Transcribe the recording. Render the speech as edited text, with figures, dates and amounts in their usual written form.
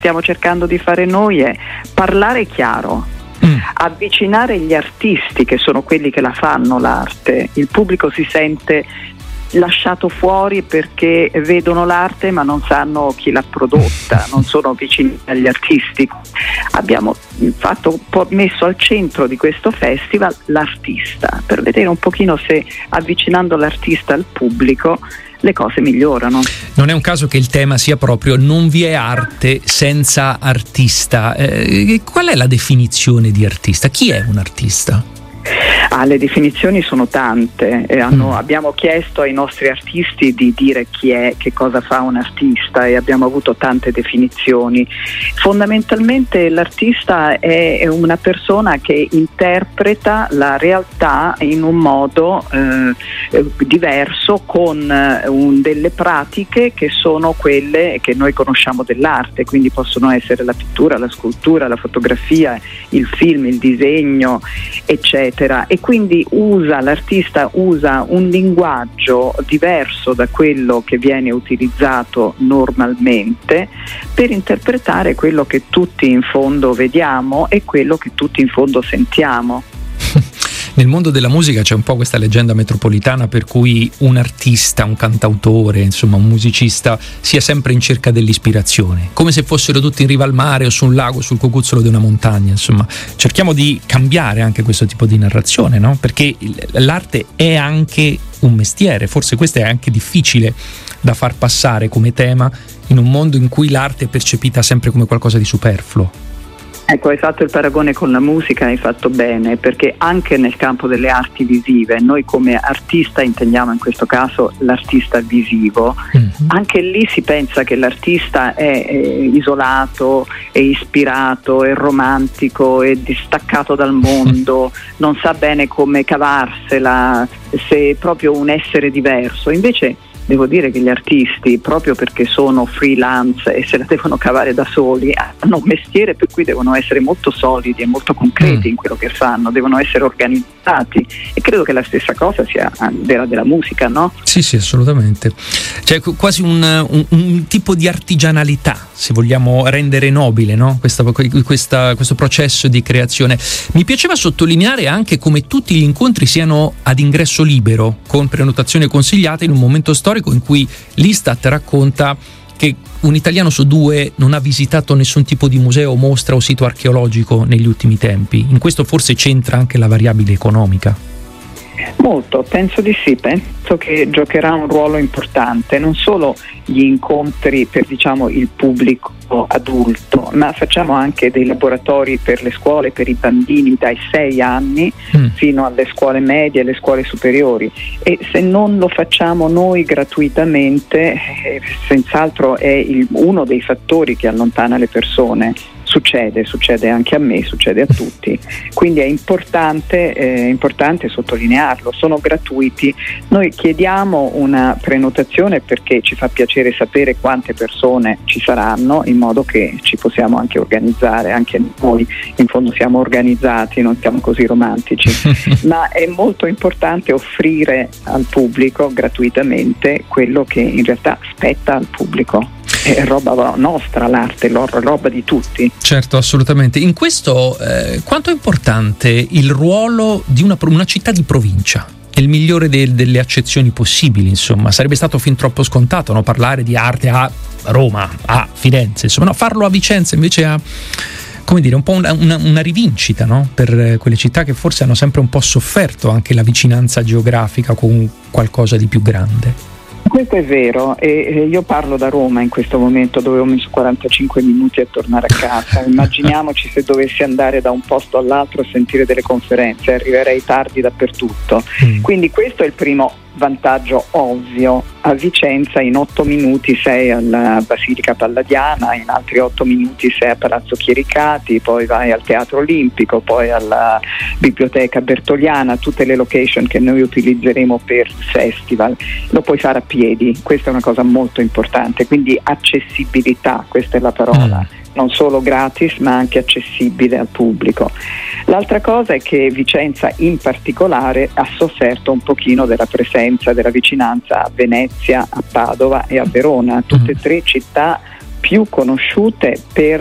stiamo cercando di fare noi è parlare chiaro, avvicinare gli artisti, che sono quelli che la fanno l'arte. Il pubblico si sente lasciato fuori perché vedono l'arte ma non sanno chi l'ha prodotta, non sono vicini agli artisti. Abbiamo messo al centro di questo festival l'artista, per vedere un pochino se avvicinando l'artista al pubblico le cose migliorano. Non è un caso che il tema sia proprio non vi è arte senza artista. Qual è la definizione di artista? Chi è un artista? Le definizioni sono tante. Abbiamo chiesto ai nostri artisti di dire chi è, che cosa fa un artista, e abbiamo avuto tante definizioni. Fondamentalmente l'artista è una persona che interpreta la realtà in un modo diverso, con delle pratiche che sono quelle che noi conosciamo dell'arte, quindi possono essere la pittura, la scultura, la fotografia, il film, il disegno, eccetera. E quindi l'artista usa un linguaggio diverso da quello che viene utilizzato normalmente per interpretare quello che tutti in fondo vediamo e quello che tutti in fondo sentiamo. Nel mondo della musica c'è un po' questa leggenda metropolitana per cui un artista, un cantautore, insomma un musicista sia sempre in cerca dell'ispirazione, come se fossero tutti in riva al mare o su un lago, sul cocuzzolo di una montagna. Insomma, cerchiamo di cambiare anche questo tipo di narrazione, no? Perché l'arte è anche un mestiere, forse questo è anche difficile da far passare come tema in un mondo in cui l'arte è percepita sempre come qualcosa di superfluo. Ecco, hai fatto il paragone con la musica, hai fatto bene, perché anche nel campo delle arti visive, noi come artista intendiamo in questo caso l'artista visivo, anche lì si pensa che l'artista è isolato, è ispirato, è romantico, è distaccato dal mondo, non sa bene come cavarsela, se è proprio un essere diverso. Invece devo dire che gli artisti, proprio perché sono freelance e se la devono cavare da soli, hanno un mestiere per cui devono essere molto solidi e molto concreti in quello che fanno, devono essere organizzati, e credo che la stessa cosa sia vera della musica, no? Sì, assolutamente. C'è quasi un tipo di artigianalità, se vogliamo rendere nobile, no? Questo processo di creazione. Mi piaceva sottolineare anche come tutti gli incontri siano ad ingresso libero, con prenotazione consigliata, in un momento storico in cui l'Istat racconta che un italiano su 2 non ha visitato nessun tipo di museo, mostra o sito archeologico negli ultimi tempi. In questo forse c'entra anche la variabile economica. Molto, penso di sì, penso che giocherà un ruolo importante, non solo gli incontri per il pubblico adulto, ma facciamo anche dei laboratori per le scuole, per i bambini dai 6 anni fino alle scuole medie e le scuole superiori, e se non lo facciamo noi gratuitamente, senz'altro è uno dei fattori che allontana le persone. Succede anche a me, succede a tutti, quindi è importante sottolinearlo. Sono gratuiti, noi chiediamo una prenotazione perché ci fa piacere sapere quante persone ci saranno, in modo che ci possiamo anche organizzare, anche noi in fondo siamo organizzati, non siamo così romantici, ma è molto importante offrire al pubblico gratuitamente quello che in realtà spetta al pubblico. È roba nostra l'arte, roba di tutti. Certo, assolutamente. In questo quanto è importante il ruolo di una città di provincia? Nel migliore delle accezioni possibili, insomma. Sarebbe stato fin troppo scontato, no? Parlare di arte a Roma, a Firenze, insomma, no? Farlo a Vicenza invece ha, come dire, un po' una rivincita, no? Per quelle città che forse hanno sempre un po' sofferto anche la vicinanza geografica con qualcosa di più grande. Questo è vero, e io parlo da Roma in questo momento, dove ho messo 45 minuti a tornare a casa. Immaginiamoci se dovessi andare da un posto all'altro a sentire delle conferenze, arriverei tardi dappertutto. Quindi questo è il primo vantaggio ovvio. A Vicenza in 8 minuti sei alla Basilica Palladiana, in altri 8 minuti sei a Palazzo Chiericati, poi vai al Teatro Olimpico, poi alla Biblioteca Bertoliana, tutte le location che noi utilizzeremo per il festival. Lo puoi fare a piedi, questa è una cosa molto importante, quindi accessibilità, questa è la parola. Non solo gratis ma anche accessibile al pubblico. L'altra cosa è che Vicenza in particolare ha sofferto un pochino della presenza, della vicinanza a Venezia, a Padova e a Verona, tutte e tre città più conosciute per